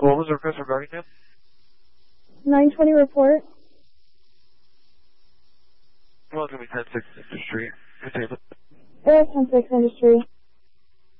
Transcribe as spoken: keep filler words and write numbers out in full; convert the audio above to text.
What was the request regarding that? nine twenty report. Well, it's going to be ten six Industry. Air ten six Industry.